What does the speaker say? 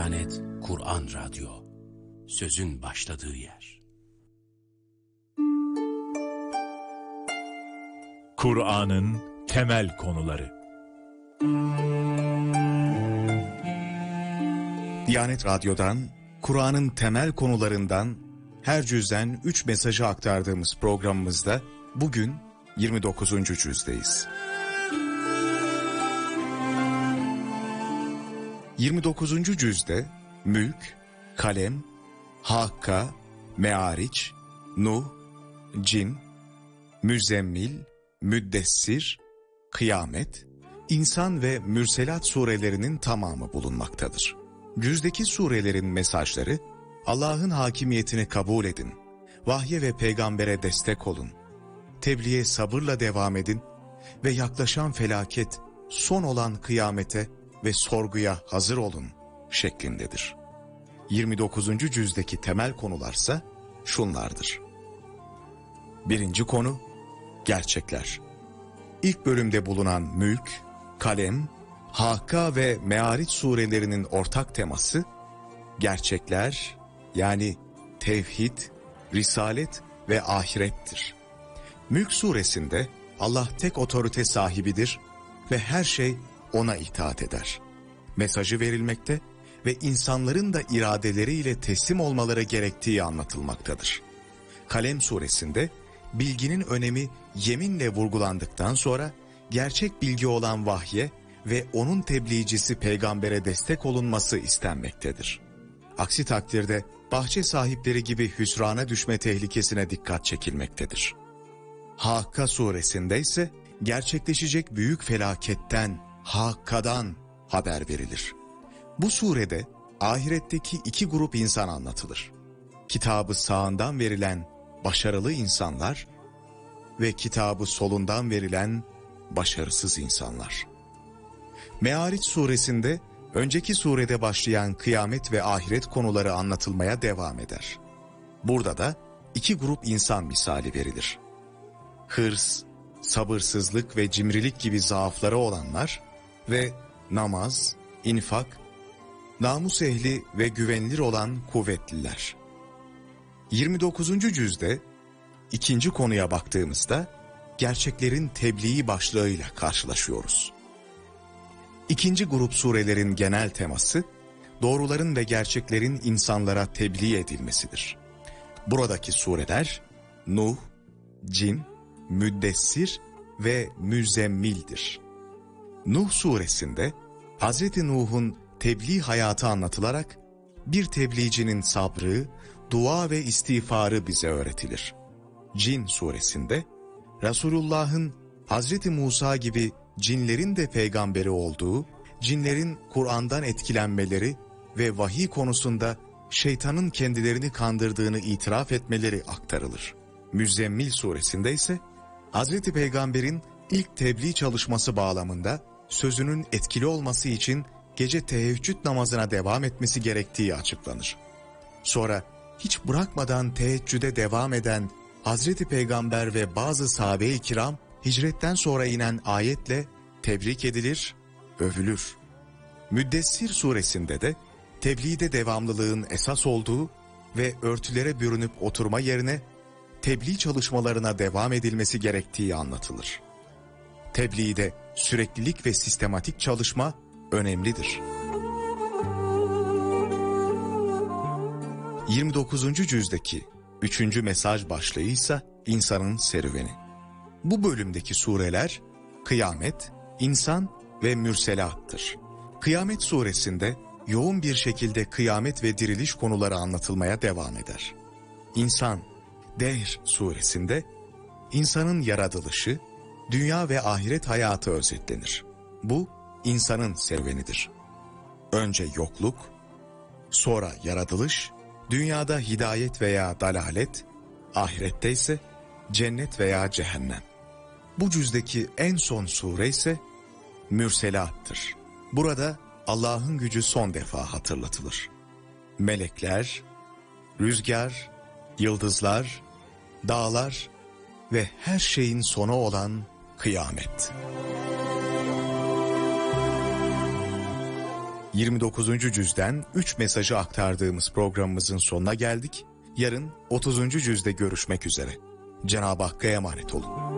Diyanet Kur'an Radyo, sözün başladığı yer. Kur'an'ın temel konuları. Diyanet Radyo'dan, Kur'an'ın temel konularından her cüzden 3 mesajı aktardığımız programımızda bugün 29. cüzdeyiz. 29. cüzde Mülk, Kalem, Hakka, Me'ariç, Nuh, Cin, Müzzemmil, Müddessir, Kıyamet, İnsan ve Mürselat surelerinin tamamı bulunmaktadır. Cüzdeki surelerin mesajları, Allah'ın hakimiyetini kabul edin, vahye ve peygambere destek olun, tebliğe sabırla devam edin ve yaklaşan felaket, son olan kıyamete ve sorguya hazır olun şeklindedir. 29. cüzdeki temel konularsa şunlardır. Birinci konu, gerçekler. İlk bölümde bulunan Mülk, Kalem, Hakka ve Me'ariç surelerinin ortak teması, gerçekler yani tevhid, risalet ve ahirettir. Mülk suresinde Allah tek otorite sahibidir ve her şey ona itaat eder. Mesajı verilmekte ve insanların da iradeleriyle teslim olmaları gerektiği anlatılmaktadır. Kalem suresinde bilginin önemi yeminle vurgulandıktan sonra gerçek bilgi olan vahye ve onun tebliğcisi peygambere destek olunması istenmektedir. Aksi takdirde bahçe sahipleri gibi hüsrana düşme tehlikesine dikkat çekilmektedir. Hakka suresinde ise gerçekleşecek büyük felaketten, Hakka'dan haber verilir. Bu surede ahiretteki iki grup insan anlatılır. Kitabı sağından verilen başarılı insanlar ve kitabı solundan verilen başarısız insanlar. Me'ariç suresinde önceki surede başlayan kıyamet ve ahiret konuları anlatılmaya devam eder. Burada da iki grup insan misali verilir. Hırs, sabırsızlık ve cimrilik gibi zaafları olanlar ve namaz, infak, namus ehli ve güvenilir olan kuvvetliler. 29. cüzde ikinci konuya baktığımızda gerçeklerin tebliği başlığıyla karşılaşıyoruz. İkinci grup surelerin genel teması doğruların ve gerçeklerin insanlara tebliğ edilmesidir. Buradaki sureler Nuh, Cin, Müddessir ve Müzzemmil'dir. Nuh suresinde Hz. Nuh'un tebliğ hayatı anlatılarak bir tebliğcinin sabrı, dua ve istiğfarı bize öğretilir. Cin suresinde Resulullah'ın Hz. Musa gibi cinlerin de peygamberi olduğu, cinlerin Kur'an'dan etkilenmeleri ve vahiy konusunda şeytanın kendilerini kandırdığını itiraf etmeleri aktarılır. Müzzemmil suresinde ise Hz. Peygamber'in ilk tebliğ çalışması bağlamında sözünün etkili olması için gece teheccüd namazına devam etmesi gerektiği açıklanır. Sonra hiç bırakmadan teheccüde devam eden Hz. Peygamber ve bazı sahabe-i kiram hicretten sonra inen ayetle tebrik edilir, övülür. Müddessir suresinde de tebliğde devamlılığın esas olduğu ve örtülere bürünüp oturma yerine tebliğ çalışmalarına devam edilmesi gerektiği anlatılır. Tebliğde süreklilik ve sistematik çalışma önemlidir. 29. cüzdeki 3. mesaj başlığı ise insanın serüveni. Bu bölümdeki sureler kıyamet, insan ve mürselattır. Kıyamet suresinde yoğun bir şekilde kıyamet ve diriliş konuları anlatılmaya devam eder. İnsan, Dehr suresinde insanın yaratılışı, dünya ve ahiret hayatı özetlenir. Bu insanın serüvenidir. Önce yokluk, sonra yaratılış, dünyada hidayet veya dalalet, ahirette ise cennet veya cehennem. Bu cüzdeki en son sure ise Mürselattır. Burada Allah'ın gücü son defa hatırlatılır. Melekler, rüzgar, yıldızlar, dağlar ve her şeyin sonu olan kıyamet. 29. cüzden 3 mesajı aktardığımız programımızın sonuna geldik. Yarın 30. cüzde görüşmek üzere. Cenab-ı Hakk'a emanet olun.